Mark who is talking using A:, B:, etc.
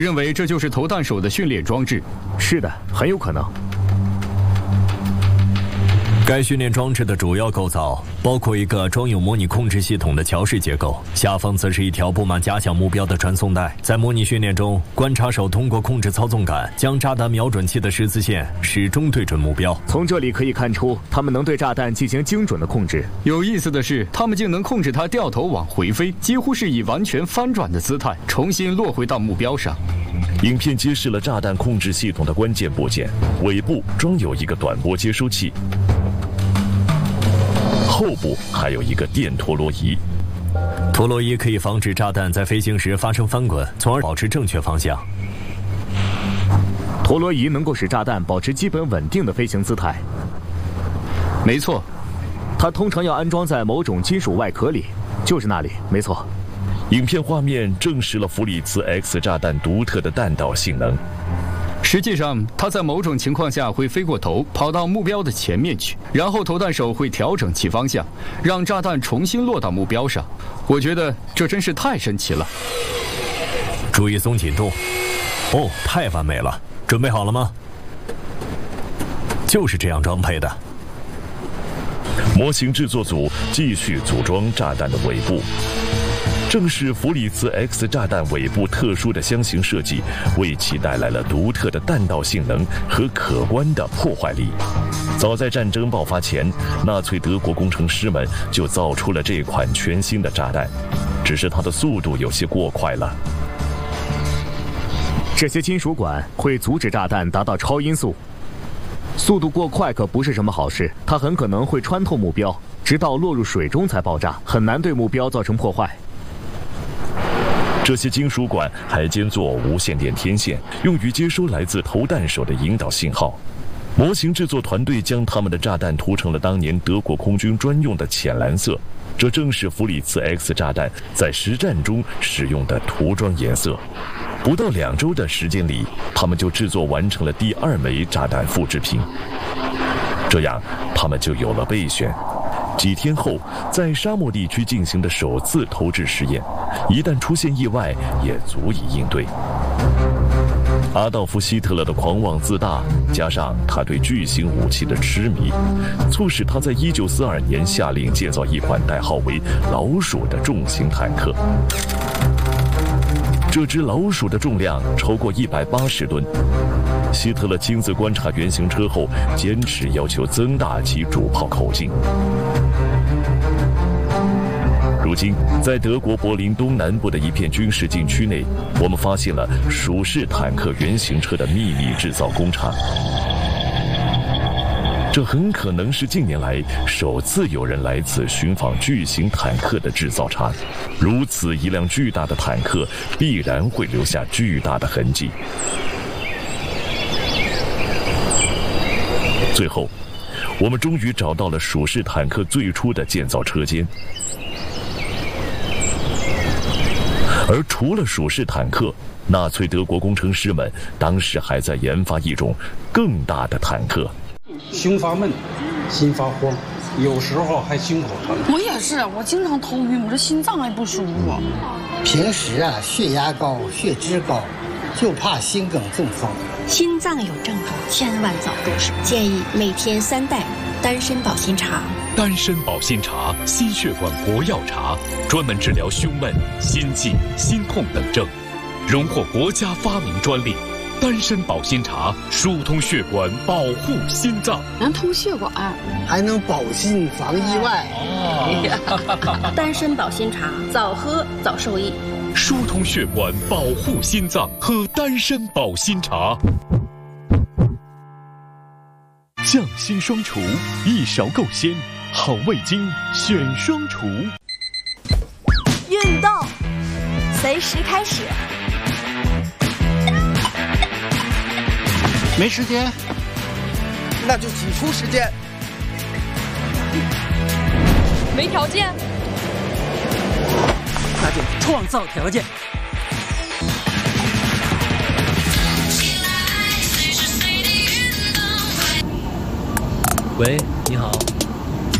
A: 认为这就是投弹手的训练装置。
B: 是的，很有可能。
C: 该训练装置的主要构造包括一个装有模拟控制系统的桥式结构，下方则是一条布满假想目标的传送带。在模拟训练中，观察手通过控制操纵杆将炸弹瞄准器的十字线始终对准目标。
B: 从这里可以看出，他们能对炸弹进行精准的控制。
A: 有意思的是，他们竟能控制它掉头往回飞，几乎是以完全翻转的姿态重新落回到目标上。
D: 影片揭示了炸弹控制系统的关键部件，尾部装有一个短波接收器，后部还有一个电陀螺仪。
C: 陀螺仪可以防止炸弹在飞行时发生翻滚，从而保持正确方向。
B: 陀螺仪能够使炸弹保持基本稳定的飞行姿态。
A: 没错，
B: 它通常要安装在某种金属外壳里，就是那里，没错。
D: 影片画面证实了弗里茨 X 炸弹独特的弹道性能。
A: 实际上，它在某种情况下会飞过头，跑到目标的前面去，然后投弹手会调整其方向，让炸弹重新落到目标上。我觉得这真是太神奇了。
C: 注意松紧度。哦，太完美了！准备好了吗？就是这样装配的。
D: 模型制作组继续组装炸弹的尾部。正是弗里茨 X 炸弹尾部特殊的箱型设计，为其带来了独特的弹道性能和可观的破坏力。早在战争爆发前，纳粹德国工程师们就造出了这款全新的炸弹，只是它的速度有些过快了。
B: 这些金属管会阻止炸弹达到超音速，速度过快可不是什么好事，它很可能会穿透目标，直到落入水中才爆炸，很难对目标造成破坏。
D: 这些金属管还兼作无线电天线，用于接收来自投弹手的引导信号。模型制作团队将他们的炸弹涂成了当年德国空军专用的浅蓝色，这正是弗里茨 X 炸弹在实战中使用的涂装颜色。不到2周的时间里，他们就制作完成了第2枚炸弹复制品，这样他们就有了备选。几天后，在沙漠地区进行的首次投掷实验，一旦出现意外，也足以应对。阿道夫·希特勒的狂妄自大，加上他对巨型武器的痴迷，促使他在1942年下令建造一款代号为“老鼠”的重型坦克。这只老鼠的重量超过180吨。希特勒亲自观察原型车后，坚持要求增大其主炮口径。如今，在德国柏林东南部的一片军事禁区内，我们发现了鼠式坦克原型车的秘密制造工厂。这很可能是近年来首次有人来此寻访巨型坦克的制造厂。如此一辆巨大的坦克，必然会留下巨大的痕迹。最后，我们终于找到了鼠式坦克最初的建造车间。而除了鼠式坦克，纳粹德国工程师们当时还在研发一种更大的坦克。
E: 胸发闷，心发慌，有时候还心口疼。
F: 我也是，我经常头晕，我这心脏还不舒服。
G: 平时啊，血压高，血脂高，就怕心梗中风。
H: 心脏有症状，千万早入手。建议每天3袋丹参保心茶。
I: 丹参保心茶，心血管活药茶，专门治疗胸闷、心悸、心痛等症，荣获国家发明专利。丹参保心茶疏通血管，保护心脏，
F: 能通血管，
G: 还能保心防意外。
H: 丹参保心茶，早喝早受益。
I: 疏通血管，保护心脏，喝丹参保心茶。匠心双厨，一勺够鲜，好味精选双厨。
J: 运动，随时开始。
E: 没时间，
G: 那就挤出时间。
J: 没条件，
E: 那就创造条件。
K: 喂，你好。